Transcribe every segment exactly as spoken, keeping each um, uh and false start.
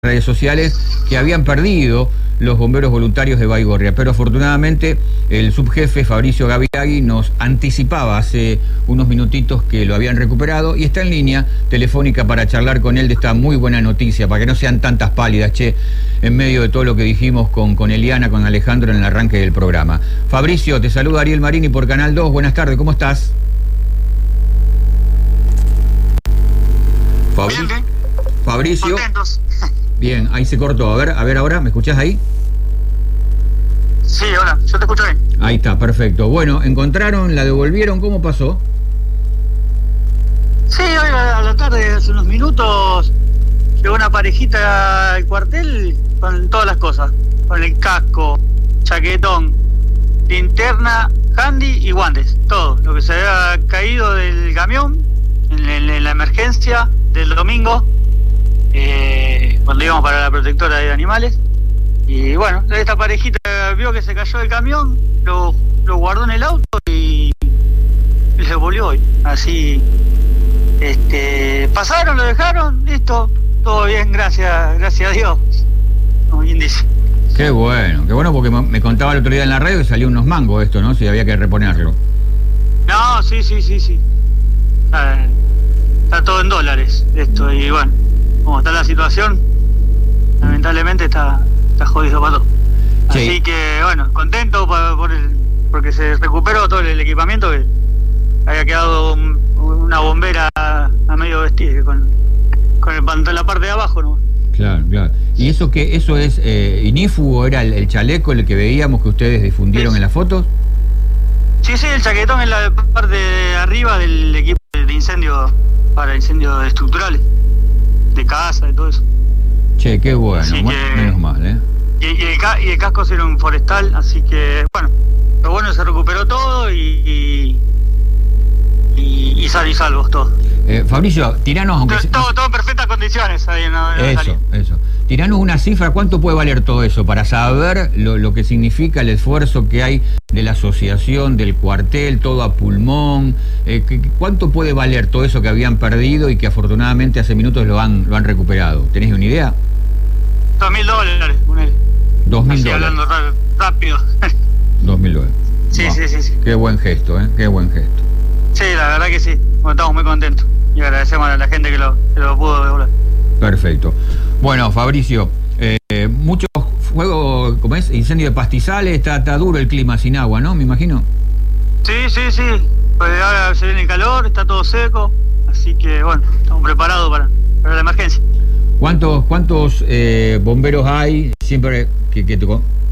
redes sociales que habían perdido los bomberos voluntarios de Baigorria, pero afortunadamente el subjefe Fabricio Gaviragui nos anticipaba hace unos minutitos que lo habían recuperado y está en línea telefónica para charlar con él de esta muy buena noticia, para que no sean tantas pálidas, che, en medio de todo lo que dijimos con, con Eliana, con Alejandro en el arranque del programa. Fabricio, te saluda Ariel Marini por Canal dos, buenas tardes, ¿cómo estás? Fabri Bien, bien. Fabricio. Contentos. Bien, ahí se cortó. A ver, a ver ahora, ¿me escuchás ahí? Sí, hola, yo te escucho bien. Ahí está, perfecto. Bueno, ¿encontraron, la devolvieron? ¿Cómo pasó? Sí, hoy a la tarde, hace unos minutos, llegó una parejita al cuartel con todas las cosas. Con el casco, chaquetón, linterna, handy y guantes. Todo lo que se había caído del camión en, en, en la emergencia del domingo. Eh, cuando íbamos para la protectora de animales. Y bueno, esta parejita vio que se cayó del camión, lo, lo guardó en el auto y, y se volvió hoy. Así, este, pasaron, lo dejaron, listo, todo bien, gracias, gracias a Dios, como bien dice. Qué bueno, qué bueno, porque me contaba el otro día en la radio que salió unos mangos esto, ¿no? Si había que reponerlo. No, sí, sí, sí, sí. Está, está todo en dólares esto y bueno, como está la situación, lamentablemente está, está jodido para todo. Sí. Así que bueno, contento por, por el, porque se recuperó todo el equipamiento, que había quedado un, una bombera a medio vestir con, con el pantalón, la parte de abajo, ¿no? Claro, claro. ¿Y eso qué? ¿Eso es eh, INIFU o era el, el chaleco el que veíamos que ustedes difundieron sí. en las fotos? Sí, sí, el chaquetón es la parte de arriba del equipo de incendio para incendios estructurales, de casa, de todo eso. Che, qué bueno, que, menos mal, ¿eh? Y, y, el, y el casco era un forestal, así que, bueno, lo bueno se recuperó todo y, y, y, y sal y salvos todo. Eh, Fabricio, tiranos... aunque todo, todo, todo en perfectas condiciones ahí en la, en Eso, la eso. Tiranos una cifra, ¿cuánto puede valer todo eso? Para saber lo, lo que significa el esfuerzo que hay de la asociación, del cuartel, todo a pulmón. Eh, ¿Cuánto puede valer todo eso que habían perdido y que afortunadamente hace minutos lo han, lo han recuperado? ¿Tenés una idea? Dos mil dólares, Dos mil dólares. hablando rápido. Dos mil dólares. Sí, wow. sí, sí, sí. Qué buen gesto, ¿eh? Qué buen gesto. Sí, la verdad que sí. Bueno, estamos muy contentos y agradecemos a la gente que lo, que lo pudo devolver. Perfecto. Bueno, Fabricio, eh, mucho fuego, ¿cómo es? Incendio de pastizales, está, está duro el clima sin agua, ¿no? Me imagino. Sí, sí, sí. Pues ahora se viene el calor, está todo seco, así que bueno, estamos preparados para, para la emergencia. ¿Cuántos, cuántos eh, bomberos hay? Siempre que, que te,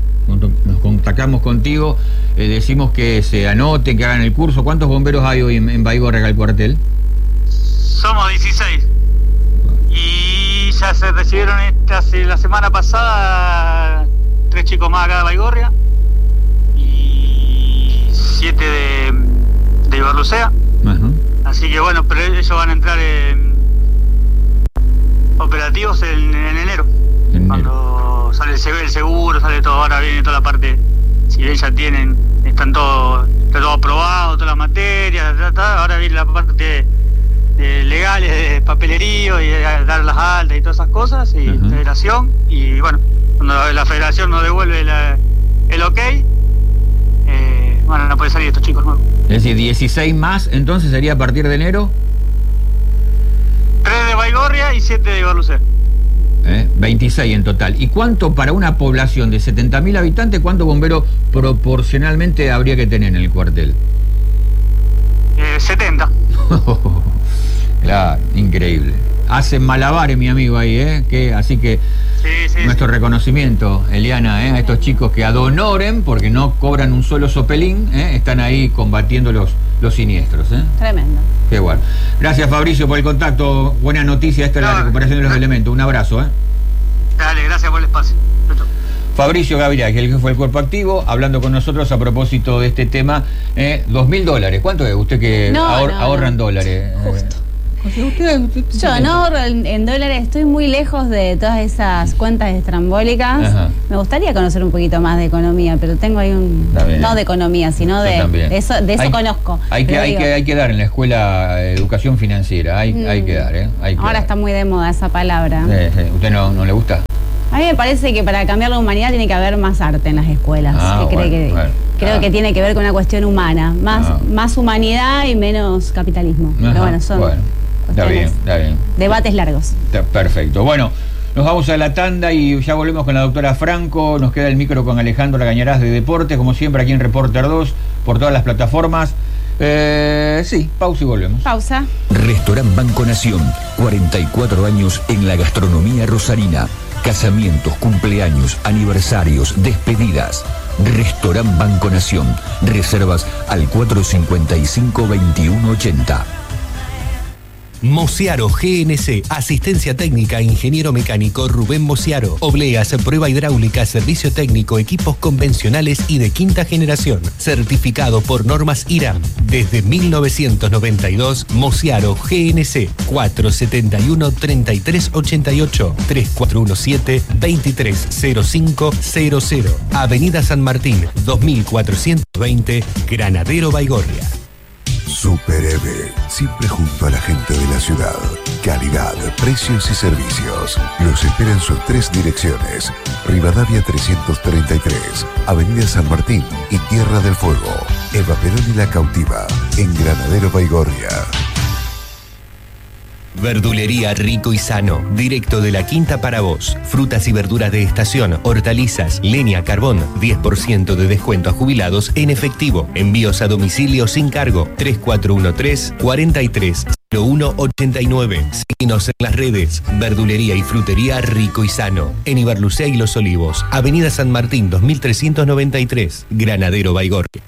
nos contactamos contigo, eh, decimos que se anoten, que hagan el curso. ¿Cuántos bomberos hay hoy en, en Baigorria, el cuartel? Somos dieciséis. Y ya se recibieron esta, la semana pasada tres chicos más acá de Baigorria y siete de, de Ibarlucea. Uh-huh. Así que bueno, pero ellos van a entrar en operativos en, en enero. En cuando enero. Sale el seguro, sale todo, ahora viene toda la parte, si bien ya tienen, están todo, está todo aprobado, todas las materias, ahora viene la parte de legales, de papelerío y dar las altas y todas esas cosas, y uh-huh. federación, y bueno, cuando la federación nos devuelve la, el ok, eh, bueno, no puede salir estos chicos nuevos. Es decir, dieciséis más, entonces sería a partir de enero. tres de Baigorria y siete de Ibarlucea. ¿Eh? veintiséis en total. ¿Y cuánto para una población de setenta mil habitantes, cuántos bomberos proporcionalmente habría que tener en el cuartel? Eh, setenta. Claro, increíble. Hacen malabares, mi amigo, ahí, ¿eh? Que, así que sí, sí, nuestro sí. reconocimiento, Eliana, ¿eh? A estos chicos que ad honorem, porque no cobran un solo sopelín, ¿eh? Están ahí combatiendo los, los siniestros, ¿eh? Tremendo. Qué bueno. Gracias, Fabricio, por el contacto. Buena noticia, esta es no, la recuperación de los no. elementos. Un abrazo, ¿eh? Dale, gracias por el espacio. Fabricio Gaviragui, el jefe del cuerpo activo, hablando con nosotros a propósito de este tema. Eh, dos mil dólares. ¿Cuánto es usted que no, ahor, no, ahorran no. dólares? Justo. Eh, Usted, usted, usted, Yo no, en, en dólares estoy muy lejos de todas esas cuentas estrambólicas. Ajá. Me gustaría conocer un poquito más de economía, pero tengo ahí un... Bien, no de economía, sino de, de eso, de eso hay, conozco. Hay que, hay, que, hay que dar en la escuela educación financiera, hay, mm. hay que dar, ¿eh? Hay que Ahora dar. Está muy de moda esa palabra. Sí, sí. ¿Usted no, no le gusta? A mí me parece que para cambiar la humanidad tiene que haber más arte en las escuelas. Ah, que bueno, cree que, bueno. Creo ah. que tiene que ver con una cuestión humana. Más, ah. más humanidad y menos capitalismo. Ajá, pero bueno, son bueno, está bien, está bien. Debates largos. Está perfecto. Bueno, nos vamos a la tanda y ya volvemos con la doctora Franco. Nos queda el micro con Alejandro Gañarás de Deporte, como siempre aquí en Reporter dos, por todas las plataformas. Eh, sí, pausa y volvemos. Pausa. Restaurant Banco Nación, cuarenta y cuatro años en la gastronomía rosarina. Casamientos, cumpleaños, aniversarios, despedidas. Restaurant Banco Nación. Reservas al cuatro cinco cinco, veintiuno ochenta. Mociaro G N C, asistencia técnica, ingeniero mecánico Rubén Mociaro. Obleas, prueba hidráulica, servicio técnico, equipos convencionales y de quinta generación. Certificado por normas I R A M. Desde mil novecientos noventa y dos, Mociaro G N C, cuatro siete uno, treinta y tres ochenta y ocho, tres cuatro uno siete, veintitrés cero cinco cero cero. Avenida San Martín, dos mil cuatrocientos veinte, Granadero Baigorria. Super Eve, siempre junto a la gente de la ciudad. Calidad, precios y servicios. Los espera en sus tres direcciones. Rivadavia trescientos treinta y tres, Avenida San Martín y Tierra del Fuego. Eva Perón y La Cautiva, en Granadero Baigorria. Verdulería Rico y Sano, directo de la Quinta para vos. Frutas y verduras de estación, hortalizas, leña, carbón, diez por ciento de descuento a jubilados en efectivo. Envíos a domicilio sin cargo. tres cuatro uno tres, cuarenta y tres cero uno ochenta y nueve. Síguenos en las redes. Verdulería y frutería Rico y Sano. En Ibarlucea y Los Olivos. Avenida San Martín dos mil trescientos noventa y tres. Granadero Baigorria.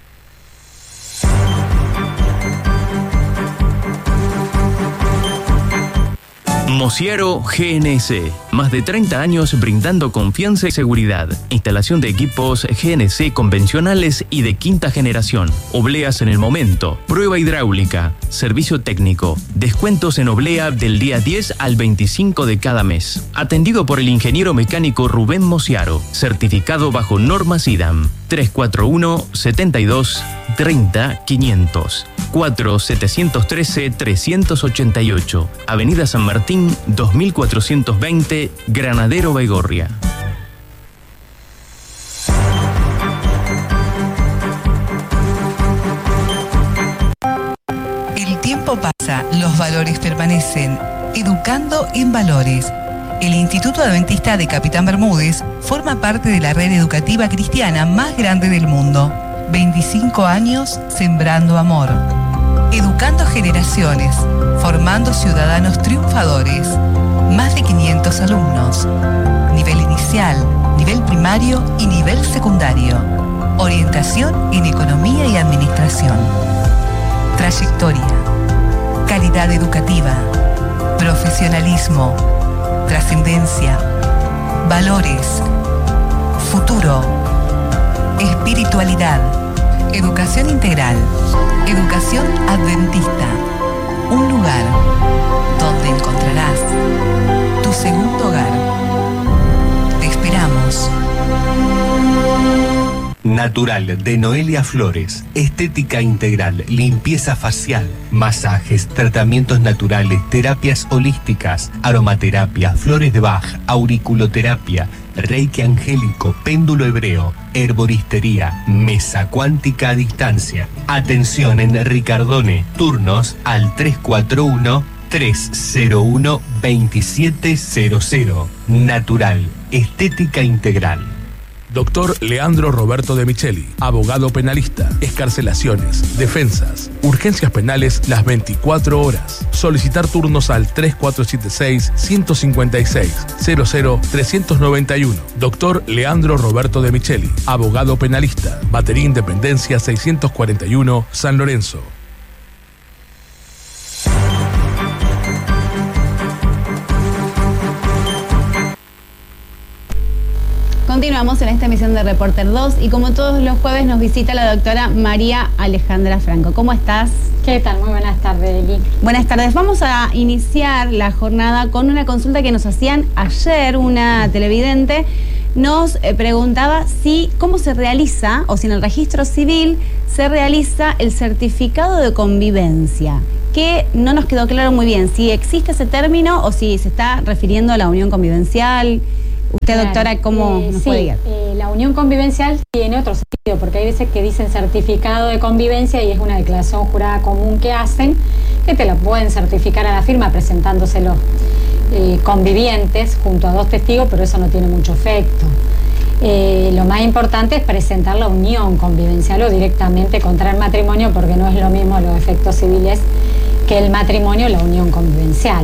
Mociaro G N C, más de treinta años brindando confianza y seguridad. Instalación de equipos G N C convencionales y de quinta generación. Obleas en el momento, prueba hidráulica, servicio técnico, descuentos en oblea del día diez al veinticinco de cada mes. Atendido por el ingeniero mecánico Rubén Mociaro, certificado bajo normas I D A M. tres cuatro uno, setenta y dos, treinta, quinientos. cuatro siete uno tres, tres ocho ocho. Avenida San Martín, dos mil cuatrocientos veinte, Granadero Baigorria. El tiempo pasa, los valores permanecen. Educando en Valores. El Instituto Adventista de Capitán Bermúdez forma parte de la red educativa cristiana más grande del mundo. veinticinco años sembrando amor. Educando generaciones, formando ciudadanos triunfadores. Más de quinientos alumnos. Nivel inicial, nivel primario y nivel secundario. Orientación en economía y administración. Trayectoria. Calidad educativa. Profesionalismo. Trascendencia. Valores. Futuro. Espiritualidad. Educación integral. Educación adventista. Un lugar donde encontrarás tu segundo hogar. Te esperamos. Natural de Noelia Flores. Estética integral, limpieza facial, masajes, tratamientos naturales, terapias holísticas, aromaterapia, flores de Bach, auriculoterapia, reiki angélico, péndulo hebreo, herboristería, mesa cuántica a distancia. Atención en Ricardone. Turnos al tres cuatro uno, tres cero uno, veintisiete cero cero. Natural, estética integral. Doctor Leandro Roberto de Micheli, abogado penalista, excarcelaciones, defensas, urgencias penales las veinticuatro horas. Solicitar turnos al tres cuatro siete seis, uno cinco seis, cero cero tres nueve uno. Doctor Leandro Roberto de Micheli, abogado penalista, Batería Independencia seiscientos cuarenta y uno, San Lorenzo. Continuamos en esta emisión de Reporter dos y como todos los jueves nos visita la doctora María Alejandra Franco. ¿Cómo estás? ¿Qué tal? Muy buenas tardes, Eli. Buenas tardes. Vamos a iniciar la jornada con una consulta que nos hacían ayer. Una televidente nos eh, preguntaba si cómo se realiza o si en el registro civil se realiza el certificado de convivencia, que no nos quedó claro muy bien si existe ese término o si se está refiriendo a la unión convivencial. Usted, claro, doctora, ¿cómo eh, nos sí, puede guiar? Eh, la unión convivencial tiene otro sentido, porque hay veces que dicen certificado de convivencia y es una declaración jurada común que hacen, que te la pueden certificar a la firma presentándose los eh, convivientes junto a dos testigos, pero eso no tiene mucho efecto. Eh, lo más importante es presentar la unión convivencial o directamente contraer matrimonio, porque no es lo mismo los efectos civiles que el matrimonio o la unión convivencial.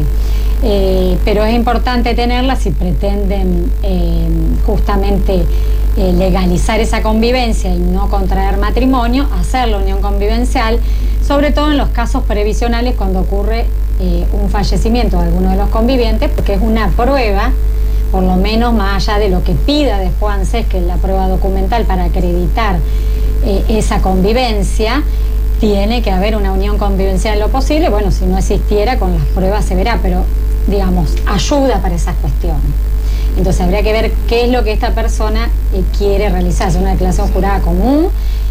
Eh, pero es importante tenerla si pretenden eh, justamente eh, legalizar esa convivencia y no contraer matrimonio, hacer la unión convivencial, sobre todo en los casos previsionales cuando ocurre eh, un fallecimiento de alguno de los convivientes, porque es una prueba, por lo menos más allá de lo que pida después ANSES, que es la prueba documental para acreditar eh, esa convivencia. Tiene que haber una unión convivencial en lo posible. Bueno, si no existiera, con las pruebas se verá, pero digamos, ayuda para esas cuestiones. Entonces habría que ver qué es lo que esta persona eh, quiere realizar, si una declaración jurada común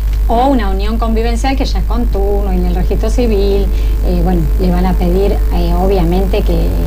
o una unión convivencial que ya es con turno y en el registro civil. Eh, bueno, le van a pedir eh, obviamente que eh,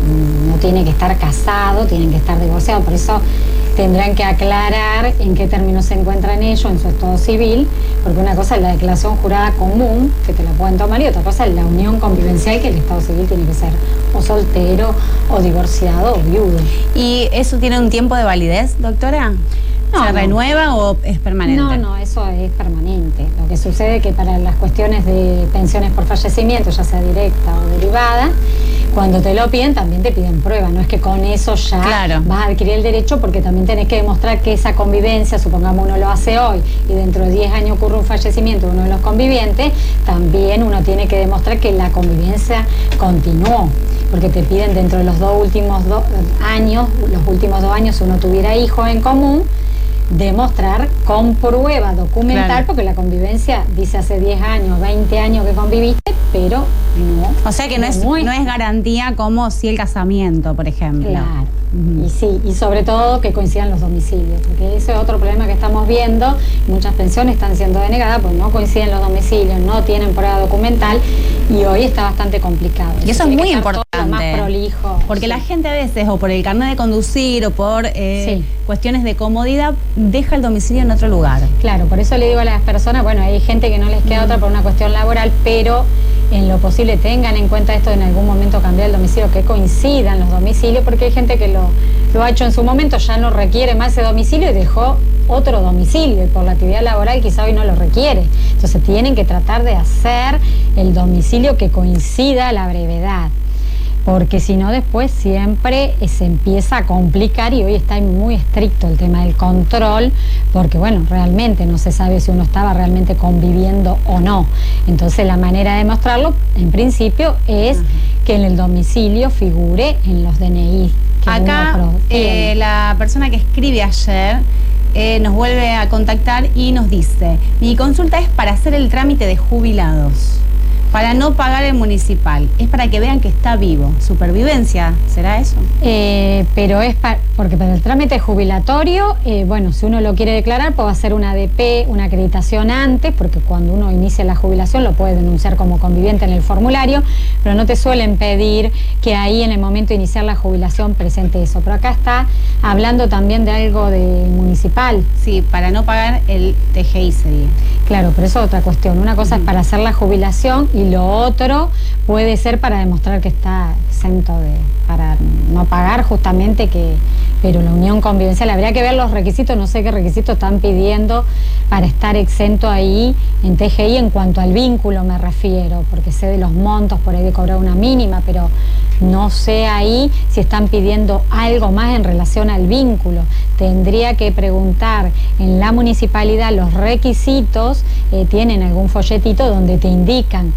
no tiene que estar casado, tienen que estar divorciados, por eso tendrán que aclarar en qué términos se encuentran ellos en su estado civil, porque una cosa es la declaración jurada común, que te la pueden tomar, y otra cosa es la unión convivencial, que el estado civil tiene que ser o soltero, o divorciado, o viudo. ¿Y eso tiene un tiempo de validez, doctora? No, ¿Se no. renueva o es permanente? No, no, eso es permanente. Lo que sucede es que para las cuestiones de pensiones por fallecimiento, ya sea directa o derivada, cuando te lo piden también te piden prueba, no es que con eso ya claro. vas a adquirir el derecho, porque también tenés que demostrar que esa convivencia, supongamos uno lo hace hoy y dentro de diez años ocurre un fallecimiento de uno de los convivientes, también uno tiene que demostrar que la convivencia continuó, porque te piden dentro de los dos últimos dos años, los últimos dos años, si uno tuviera hijos en común, demostrar con prueba documental, claro. porque la convivencia dice hace diez años, veinte años que conviviste, pero no. O sea que no, no, es, no es garantía como si el casamiento, por ejemplo. Claro. Uh-huh. Y sí, y sobre todo que coincidan los domicilios, porque ese es otro problema que estamos viendo. Muchas pensiones están siendo denegadas porque no coinciden los domicilios, no tienen prueba documental, y hoy está bastante complicado. Y eso, eso es muy importante. Más prolijo. Porque sí. la gente a veces, o por el carnet de conducir, o por eh, sí. cuestiones de comodidad, deja el domicilio en otro lugar. Claro, por eso le digo a las personas, bueno, hay gente que no les queda uh-huh. otra por una cuestión laboral, pero en lo posible tengan en cuenta esto de en algún momento cambiar el domicilio, que coincidan los domicilios, porque hay gente que lo, lo ha hecho en su momento, ya no requiere más ese domicilio y dejó otro domicilio, y por la actividad laboral quizá hoy no lo requiere. Entonces tienen que tratar de hacer el domicilio que coincida a la brevedad, porque si no después siempre se empieza a complicar, y hoy está muy estricto el tema del control, porque bueno, realmente no se sabe si uno estaba realmente conviviendo o no. Entonces la manera de demostrarlo, en principio, es uh-huh. que en el domicilio figure en los D N I. Que Acá eh, la persona que escribe ayer eh, nos vuelve a contactar y nos dice: mi consulta es para hacer el trámite de jubilados, para no pagar el municipal, es para que vean que está vivo. ¿Supervivencia será eso? Eh, pero es para, porque para el trámite jubilatorio, eh, bueno, si uno lo quiere declarar, puede hacer una A D P, una acreditación antes, porque cuando uno inicia la jubilación lo puede denunciar como conviviente en el formulario, pero no te suelen pedir que ahí en el momento de iniciar la jubilación presente eso. Pero acá está hablando también de algo de municipal. Sí, para no pagar el T G I sería. Claro, pero eso es otra cuestión. Una cosa uh-huh. es para hacer la jubilación, y lo otro puede ser para demostrar que está exento de, para no pagar justamente, que, pero la unión convivencial, habría que ver los requisitos, no sé qué requisitos están pidiendo para estar exento ahí en T G I en cuanto al vínculo me refiero, porque sé de los montos, por ahí de cobrar una mínima, pero no sé ahí si están pidiendo algo más en relación al vínculo. Tendría que preguntar en la municipalidad los requisitos, eh, tienen algún folletito donde te indican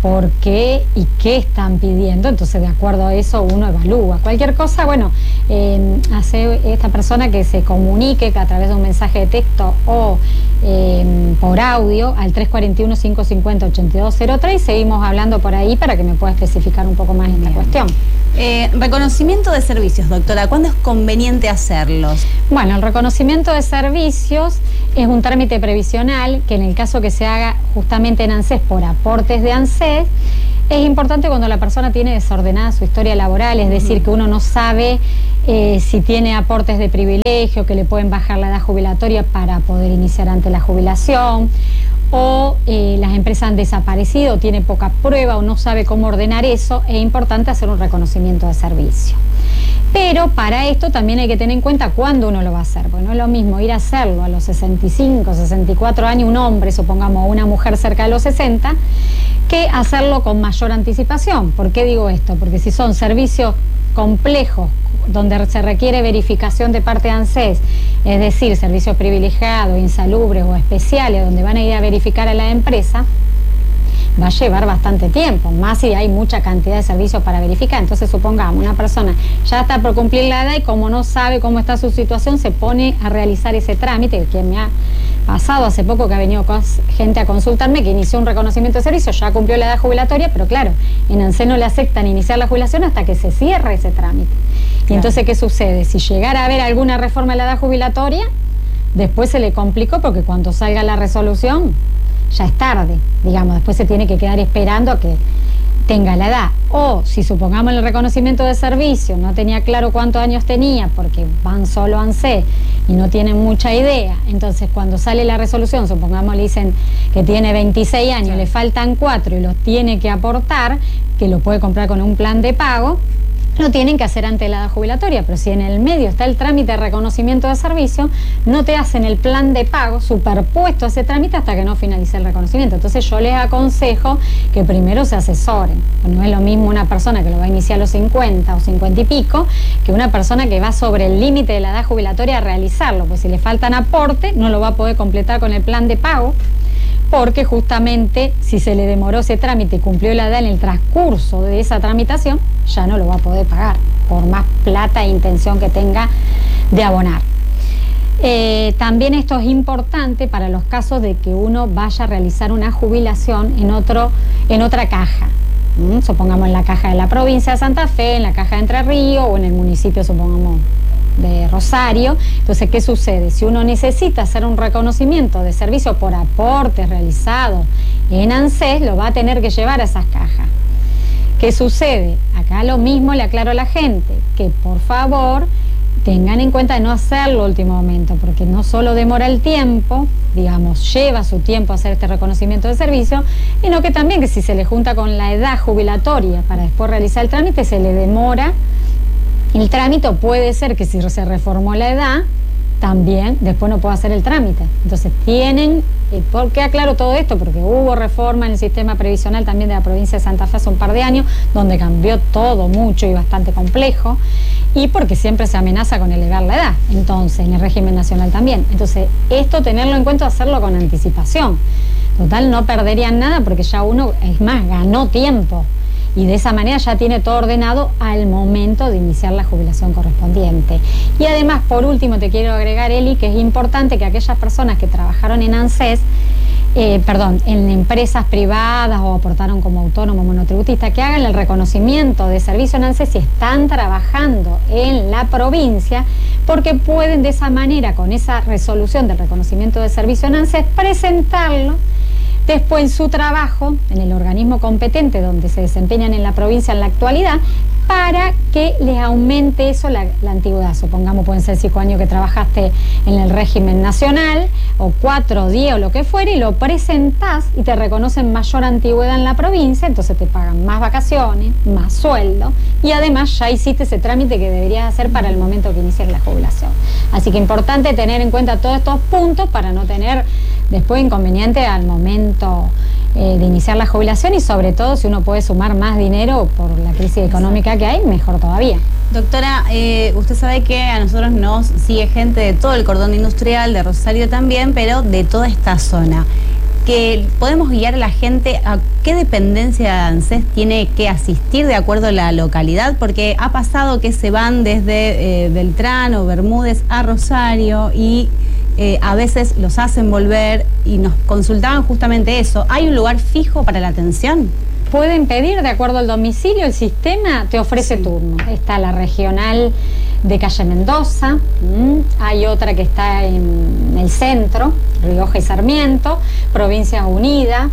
por qué y qué están pidiendo, entonces de acuerdo a eso uno evalúa. Cualquier cosa, bueno, eh, hace esta persona que se comunique que a través de un mensaje de texto o eh, por audio al tres cuatro uno, cinco cinco cero, ocho dos cero tres y seguimos hablando por ahí para que me pueda especificar un poco más esta cuestión. Eh, reconocimiento de servicios, doctora, ¿cuándo es conveniente hacerlos? Bueno, el reconocimiento de servicios es un trámite previsional que en el caso que se haga justamente en ANSES por aportes de ANSES, es importante cuando la persona tiene desordenada su historia laboral, es decir, que uno no sabe eh, si tiene aportes de privilegio, que le pueden bajar la edad jubilatoria para poder iniciar ante la jubilación, o eh, las empresas han desaparecido, tiene poca prueba o no sabe cómo ordenar eso, es importante hacer un reconocimiento de servicio. Pero para esto también hay que tener en cuenta cuándo uno lo va a hacer, porque no es lo mismo ir a hacerlo a los sesenta y cinco, sesenta y cuatro años, un hombre, supongamos una mujer cerca de los sesenta, que hacerlo con mayor anticipación. ¿Por qué digo esto? Porque si son servicios complejos, donde se requiere verificación de parte de ANSES, es decir, servicios privilegiados, insalubres o especiales, donde van a ir a verificar a la empresa, va a llevar bastante tiempo, más si hay mucha cantidad de servicios para verificar. Entonces supongamos, una persona ya está por cumplir la edad y como no sabe cómo está su situación, se pone a realizar ese trámite, que me ha pasado hace poco que ha venido gente a consultarme que inició un reconocimiento de servicio, ya cumplió la edad jubilatoria, pero claro, en ANSES no le aceptan iniciar la jubilación hasta que se cierre ese trámite. Claro. Y entonces, ¿qué sucede? Si llegara a haber alguna reforma de la edad jubilatoria, después se le complicó porque cuando salga la resolución ya es tarde, digamos, después se tiene que quedar esperando a que tenga la edad. O si supongamos el reconocimiento de servicio no tenía claro cuántos años tenía porque van solo a ANSES y no tienen mucha idea, entonces cuando sale la resolución, supongamos le dicen que tiene veintiséis años, sí, le faltan cuatro y los tiene que aportar, que lo puede comprar con un plan de pago, lo tienen que hacer ante la edad jubilatoria, pero si en el medio está el trámite de reconocimiento de servicio, no te hacen el plan de pago superpuesto a ese trámite hasta que no finalice el reconocimiento. Entonces yo les aconsejo que primero se asesoren. No es lo mismo una persona que lo va a iniciar a los cincuenta o cincuenta y pico, que una persona que va sobre el límite de la edad jubilatoria a realizarlo, pues si le faltan aportes no lo va a poder completar con el plan de pago, porque justamente si se le demoró ese trámite y cumplió la edad en el transcurso de esa tramitación, ya no lo va a poder pagar, por más plata e intención que tenga de abonar. Eh, también esto es importante para los casos de que uno vaya a realizar una jubilación en, otro, en otra caja. ¿Mm? Supongamos en la caja de la provincia de Santa Fe, en la caja de Entre Ríos o en el municipio, supongamos, de Rosario. Entonces, ¿qué sucede? Si uno necesita hacer un reconocimiento de servicio por aportes realizados en ANSES, lo va a tener que llevar a esas cajas. ¿Qué sucede? Acá lo mismo le aclaro a la gente, que por favor tengan en cuenta de no hacerlo último momento, porque no solo demora el tiempo, digamos, lleva su tiempo hacer este reconocimiento de servicio, sino que también que si se le junta con la edad jubilatoria para después realizar el trámite, se le demora el trámite. Puede ser que si se reformó la edad, también después no puede hacer el trámite. Entonces tienen, ¿por qué aclaro todo esto? Porque hubo reforma en el sistema previsional también de la provincia de Santa Fe hace un par de años, donde cambió todo mucho y bastante complejo, y porque siempre se amenaza con elevar la edad, entonces, en el régimen nacional también. Entonces, esto tenerlo en cuenta, hacerlo con anticipación. Total, no perderían nada porque ya uno, es más, ganó tiempo. Y de esa manera ya tiene todo ordenado al momento de iniciar la jubilación correspondiente. Y además, por último, te quiero agregar, Eli, que es importante que aquellas personas que trabajaron en ANSES, eh, perdón, en empresas privadas o aportaron como autónomo monotributista, que hagan el reconocimiento de servicio en ANSES si están trabajando en la provincia, porque pueden de esa manera, con esa resolución del reconocimiento de servicio en ANSES, presentarlo después en su trabajo, en el organismo competente donde se desempeñan en la provincia en la actualidad, para que les aumente eso la, la antigüedad. Supongamos, pueden ser cinco años que trabajaste en el régimen nacional, o cuatro, o diez, o lo que fuere, y lo presentás y te reconocen mayor antigüedad en la provincia, entonces te pagan más vacaciones, más sueldo, y además ya hiciste ese trámite que deberías hacer para el momento que inicies la jubilación. Así que importante tener en cuenta todos estos puntos para no tener después inconveniente al momento eh, de iniciar la jubilación, y sobre todo si uno puede sumar más dinero por la crisis económica que hay, mejor todavía. Doctora, eh, usted sabe que a nosotros nos sigue gente de todo el cordón industrial, de Rosario también, pero de toda esta zona. que podemos guiar a la gente a qué dependencia de ANSES tiene que asistir de acuerdo a la localidad, porque ha pasado que se van desde eh, Beltrán o Bermúdez a Rosario y eh, a veces los hacen volver y nos consultaban justamente eso. ¿Hay un lugar fijo para la atención? Pueden pedir de acuerdo al domicilio, el sistema te ofrece sí. turno. Está la regional de calle Mendoza, ¿m? Hay otra que está en el centro, Rioja y Sarmiento, Provincias Unidas,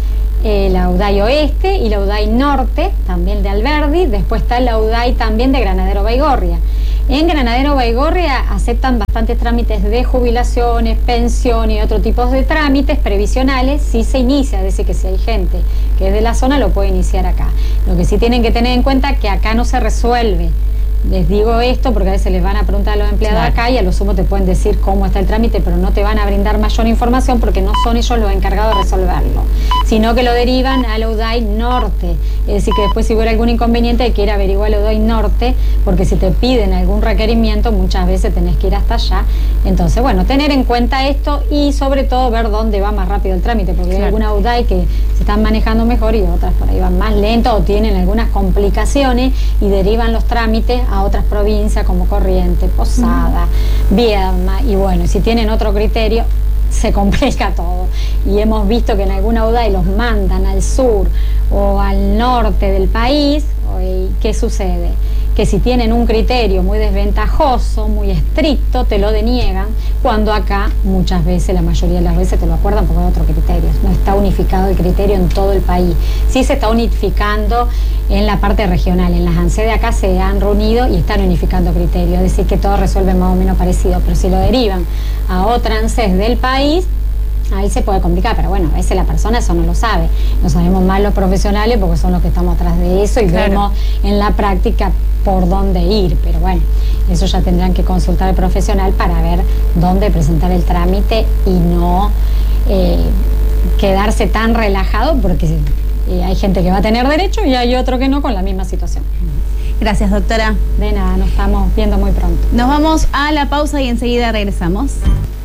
eh, la U D A I Oeste y la U D A I Norte, también de Alberdi. Después está la U D A I también de Granadero Baigorria. En Granadero Baigorria aceptan bastantes trámites de jubilaciones, pensión y otro tipo de trámites previsionales si se inicia, es decir, que si hay gente que es de la zona lo puede iniciar acá. Lo que sí tienen que tener en cuenta es que acá no se resuelve. Les digo esto porque a veces les van a preguntar a los empleados claro. acá y a lo sumo te pueden decir cómo está el trámite, pero no te van a brindar mayor información porque no son ellos los encargados de resolverlo, sino que lo derivan a la U D A I Norte. Es decir, que después si hubiera algún inconveniente hay que ir a averiguar a la U D A I Norte, porque si te piden algún requerimiento muchas veces tenés que ir hasta allá. Entonces, bueno, tener en cuenta esto y sobre todo ver dónde va más rápido el trámite, porque claro. hay alguna U D A I que se están manejando mejor y otras por ahí van más lento o tienen algunas complicaciones y derivan los trámites a otras provincias como Corrientes, Posada, mm. Viedma, y bueno, si tienen otro criterio se complica todo. Y hemos visto que en alguna U D A I los mandan al sur o al norte del país. ¿Y qué sucede? Que si tienen un criterio muy desventajoso, muy estricto, te lo deniegan, cuando acá muchas veces, la mayoría de las veces te lo acuerdan porque hay otro criterio. No está unificado el criterio en todo el país. Sí se está unificando en la parte regional. En las ANSES de acá se han reunido y están unificando criterios, es decir, que todo resuelve más o menos parecido, pero si lo derivan a otra ANSES del país, ahí se puede complicar, pero bueno, a veces la persona eso no lo sabe. No sabemos más los profesionales porque son los que estamos atrás de eso y claro. vemos en la práctica por dónde ir, pero bueno, eso ya tendrán que consultar al profesional para ver dónde presentar el trámite y no eh, quedarse tan relajado porque eh, hay gente que va a tener derecho y hay otro que no con la misma situación. Gracias, doctora. De nada, nos estamos viendo muy pronto. Nos vamos a la pausa y enseguida regresamos.